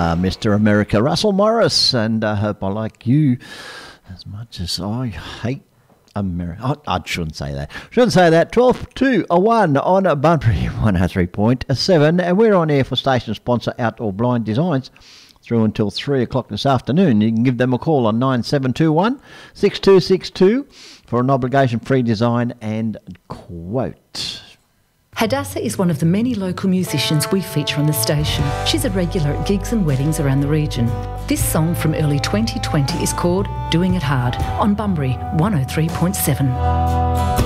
Mr. America, Russell Morris, and I hope I like you as much as I hate America. I shouldn't say that. 12-2-1 on Bunbury 103.7, and we're on air for station sponsor Outdoor Blind Designs through until 3 o'clock this afternoon. You can give them a call on 9721 6262 for an obligation-free design and quote. Hadassah is one of the many local musicians we feature on the station. She's a regular at gigs and weddings around the region. This song from early 2020 is called Doing It Hard on Bunbury 103.7.